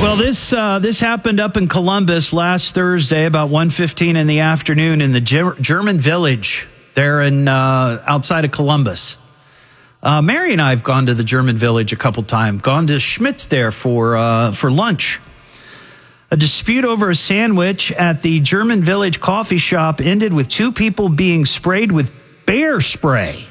Well, this happened up in Columbus last Thursday about 1:15 in the afternoon in the German Village there in outside of Columbus. Mary and I have gone to the German Village a couple times, gone to Schmitz there for lunch. A dispute over a sandwich at the German Village coffee shop ended with two people being sprayed with bear spray.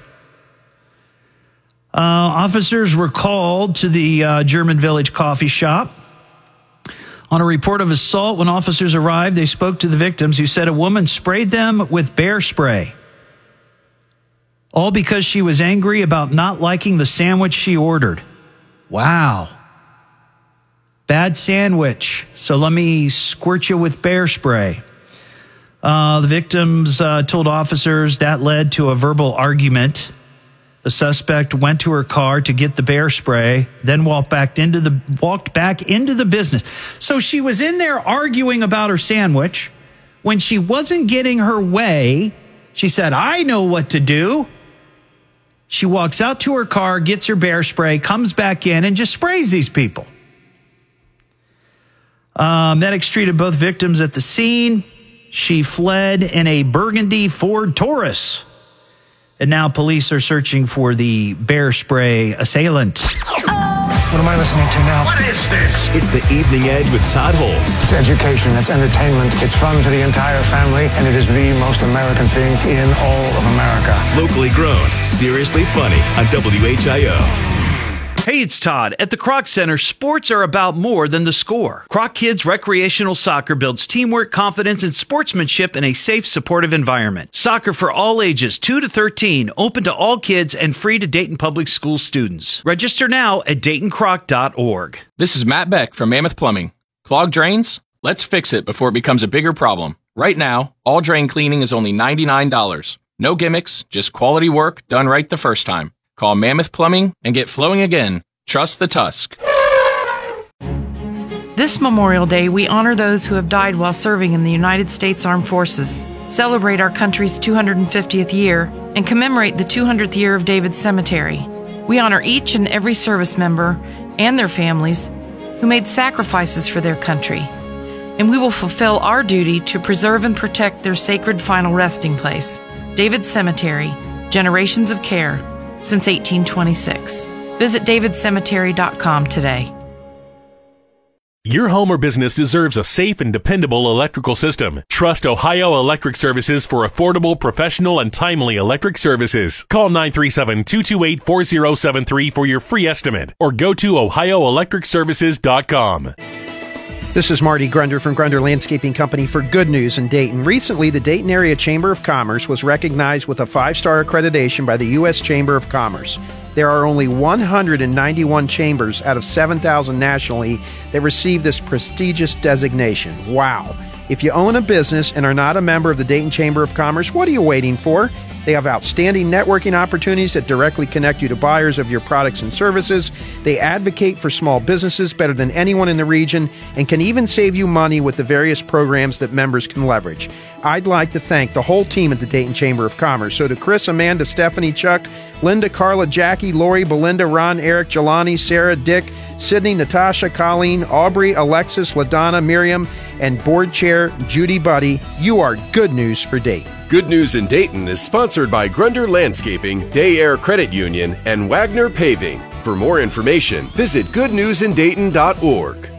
Officers were called to the German Village coffee shop. On a report of assault, when officers arrived, they spoke to the victims who said a woman sprayed them with bear spray. All because she was angry about not liking the sandwich she ordered. Wow. Bad sandwich. So let me squirt you with bear spray. The victims told officers that led to a verbal argument. The suspect went to her car to get the bear spray, then walked back into the business. So she was in there arguing about her sandwich. When she wasn't getting her way, she said, "I know what to do." She walks out to her car, gets her bear spray, comes back in, and just sprays these people. Medics treated both victims at the scene. She fled in a burgundy Ford Taurus. And now police are searching for the bear spray assailant. What am I listening to now? What is this? It's The Evening Edge with Todd Holst. It's education, it's entertainment, it's fun for the entire family, and it is the most American thing in all of America. Locally grown, seriously funny on WHIO. Hey, it's Todd. At the Kroc Center, sports are about more than the score. Kroc Kids Recreational Soccer builds teamwork, confidence, and sportsmanship in a safe, supportive environment. Soccer for all ages, 2 to 13, open to all kids and free to Dayton Public School students. Register now at DaytonCroc.org. This is Matt Beck from Mammoth Plumbing. Clogged drains? Let's fix it before it becomes a bigger problem. Right now, all drain cleaning is only $99. No gimmicks, just quality work done right the first time. Call Mammoth Plumbing and get flowing again. Trust the Tusk. This Memorial Day, we honor those who have died while serving in the United States Armed Forces, celebrate our country's 250th year, and commemorate the 200th year of David's Cemetery. We honor each and every service member and their families who made sacrifices for their country. And we will fulfill our duty to preserve and protect their sacred final resting place, David's Cemetery, generations of care. Since 1826. Visit davidcemetery.com today. Your home or business deserves a safe and dependable electrical system. Trust Ohio Electric Services for affordable, professional, and timely electric services. Call 937-228-4073 for your free estimate or go to ohioelectricservices.com. This is Marty Grunder from Grunder Landscaping Company for Good News in Dayton. Recently, the Dayton Area Chamber of Commerce was recognized with a 5-star accreditation by the U.S. Chamber of Commerce. There are only 191 chambers out of 7,000 nationally that receive this prestigious designation. Wow. If you own a business and are not a member of the Dayton Chamber of Commerce, what are you waiting for? They have outstanding networking opportunities that directly connect you to buyers of your products and services. They advocate for small businesses better than anyone in the region and can even save you money with the various programs that members can leverage. I'd like to thank the whole team at the Dayton Chamber of Commerce. So to Chris, Amanda, Stephanie, Chuck, Linda, Carla, Jackie, Lori, Belinda, Ron, Eric, Jelani, Sarah, Dick, Sydney, Natasha, Colleen, Aubrey, Alexis, LaDonna, Miriam, and Board Chair Judy Buddy, you are good news for Dayton. Good News in Dayton is sponsored by Grunder Landscaping, Day Air Credit Union, and Wagner Paving. For more information, visit goodnewsindayton.org.